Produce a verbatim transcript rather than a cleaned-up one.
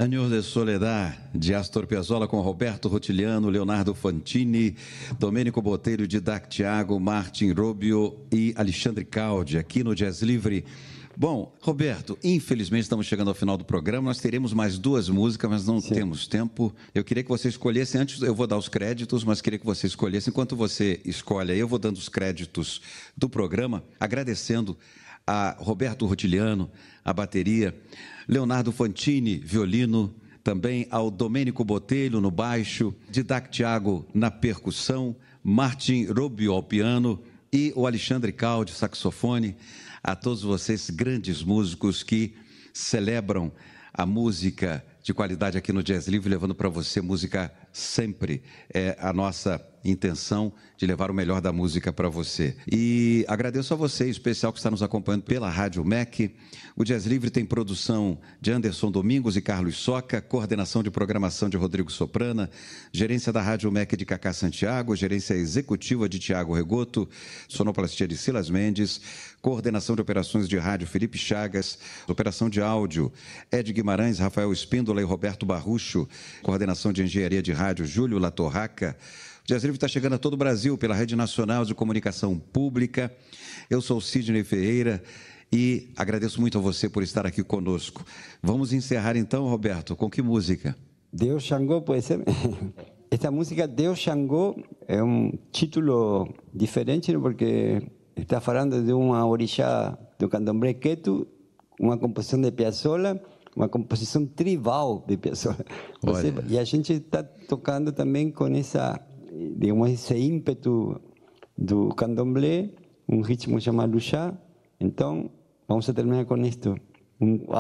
Años de Soledad, de Astor Piazzolla, com Roberto Rotiliano, Leonardo Fantini, Domênico Botelho, Didac Tiago, Martin Robio e Alexandre Caldi, aqui no Jazz Livre. Bom, Roberto, infelizmente estamos chegando ao final do programa, nós teremos mais duas músicas, mas não Sim. temos tempo. Eu queria que você escolhesse, antes eu vou dar os créditos, mas queria que você escolhesse, enquanto você escolhe, aí eu vou dando os créditos do programa, agradecendo a Roberto Rotiliano, a bateria, Leonardo Fantini, violino, também ao Domênico Botelho no baixo, Didac Tiago na percussão, Martin Robio ao piano e o Alexandre Caldi, saxofone. A todos vocês, grandes músicos que celebram a música de qualidade aqui no Jazz Livre, levando para você música sempre. É a nossa intenção de levar o melhor da música para você. E agradeço a você, em especial, que está nos acompanhando pela Rádio M E C. O Jazz Livre tem produção de Anderson Domingos e Carlos Soca, coordenação de programação de Rodrigo Soprana, gerência da Rádio M E C de Cacá Santiago, gerência executiva de Tiago Regoto, sonoplastia de Silas Mendes, coordenação de operações de rádio Felipe Chagas, operação de áudio Ed Guimarães, Rafael Espíndola e Roberto Barrucho, coordenação de engenharia de rádio Júlio Latorraca. O Jazz Livre está chegando a todo o Brasil pela Rede Nacional de Comunicação Pública. Eu sou o Sidney Ferreira e agradeço muito a você por estar aqui conosco. Vamos encerrar então, Roberto, com que música? Deus Xangô, pode ser? Esta música, Deus Xangô, é um título diferente, porque está falando de uma orixá do candomblé queto, uma composição de Piazzolla, uma composição tribal de Piazzolla. Você, e a gente está tocando também com essa, digamos, esse ímpeto do candomblé, um ritmo chamado chá. Então, vamos a terminar com isto. Um